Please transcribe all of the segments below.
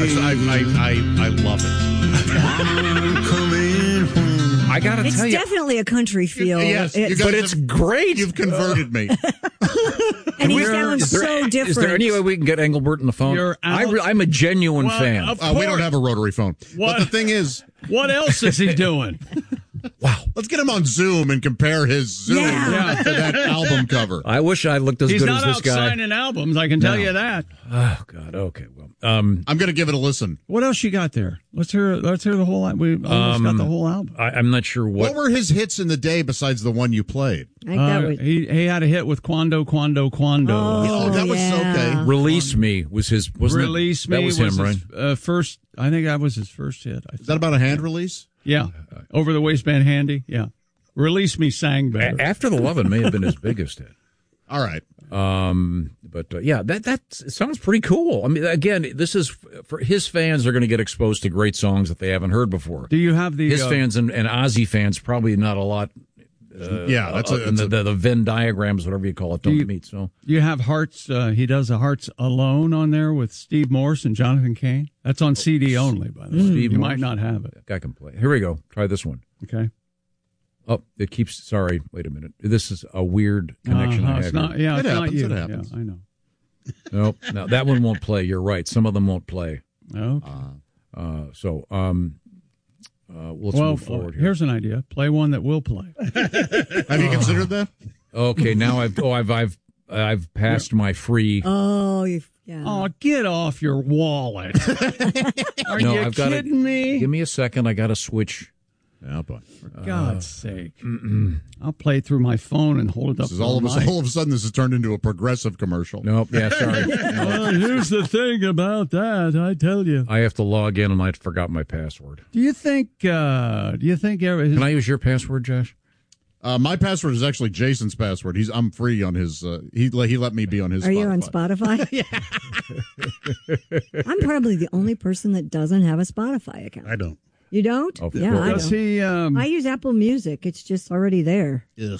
I love it. I got to tell you. It's definitely a country feel. Yes, but it's great. You've converted me. And he sounds so different. Is there any way we can get Engelbert on the phone? I'm a genuine fan. We don't have a rotary phone. But the thing is... What else is he doing? Wow. Let's get him on Zoom and compare his Zoom to that album cover. I wish I looked as good as this guy. He's not out signing albums, I can tell you that. Oh, God. Okay, well. I'm going to give it a listen. What else you got there? Let's hear the whole album. We almost got the whole album. I'm not sure what. What were his hits in the day besides the one you played? I think that was... He had a hit with Quando. Oh, that was okay. Release Me was his, wasn't Release it? Me That was him, right? First, I think that was his first hit. Is that about a hand release? Yeah. Over the waistband handy. Yeah. Release Me sang better. After the Lovin' may have been his biggest hit. All right. But that sounds pretty cool. I mean, again, this is for his fans are going to get exposed to great songs that they haven't heard before. Do you have the his fans and Ozzy fans? Probably not a lot. That's the Venn diagrams, whatever you call it, don't meet. So you have Hearts. He does a Hearts Alone on there with Steve Morse and Jonathan Cain. That's on CD only, by the way. Steve you Morse. might not have it. I can play. Here we go. Try this one. Okay. Oh, it keeps. Sorry, wait a minute. This is a weird connection. I have it's not. here. Yeah, it's not you. It happens. Yeah, I know. Nope. No, that one won't play. You're right. Some of them won't play. Okay. Let's move forward here. Here's an idea. Play one that will play. Have you considered that? Okay, now I've passed my free. Oh, get off your wallet. Are you kidding me? Give me a second. I got to switch. Yeah, but for God's sake, I'll play through my phone and hold it up. All of a sudden, this has turned into a Progressive commercial. Nope. Yeah, sorry. Well, here's the thing about that. I tell you, I have to log in and I forgot my password. Do you think? Can I use your password, Josh? My password is actually Jason's password. I'm free on his. He let me be on his. Are Spotify. you on Spotify? Yeah. I'm probably the only person that doesn't have a Spotify account. I don't. You don't? Oh, yeah, I does don't. he? I use Apple Music. It's just already there. Ugh.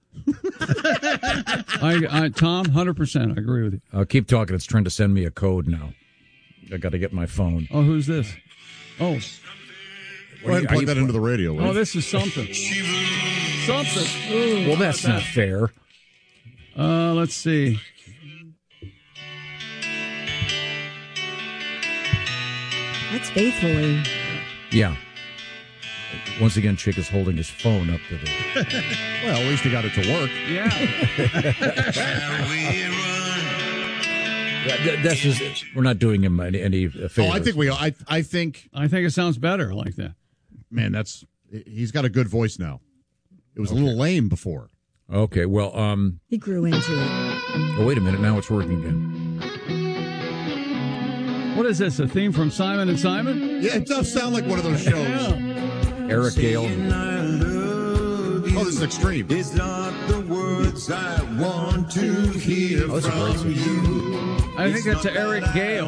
Tom, 100%. I agree with you. Keep talking. It's trying to send me a code now. I got to get my phone. Oh, who's this? Oh, go ahead and plug that into the radio. Right? Oh, this is something. Something. Ooh, well, that's not fair. Let's see. That's Faithfully. Yeah. Once again, Chick is holding his phone up to the... Well, at least he got it to work. Yeah. This is, we're not doing him any favors. Oh, I think we. I think it sounds better like that. Man, he's got a good voice now. It was a little lame before. Okay, well, he grew into it. Oh, wait a minute! Now it's working again. What is this? A theme from Simon and Simon? Yeah, it does sound like one of those shows. Yeah. Eric Gale. Oh, this is extreme. It's not the words I want to hear from you. I think that's Eric Gale.